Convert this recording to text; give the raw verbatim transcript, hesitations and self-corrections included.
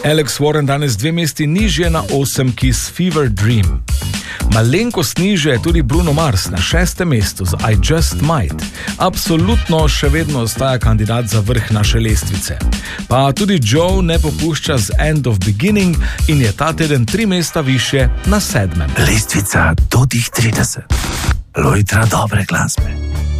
Alex Warren danes dve mesti nižje na osemki s Fever Dream. Malenkost nižje je tudi Bruno Mars na šestem mestu z I Just Might. Absolutno še vedno ostaja kandidat za vrh naše lestvice. Pa tudi Joe ne popušča z End of Beginning in je ta teden tri mesta više na sedmem. Lestvica do tih trideset. Lojtra dobre glasbe.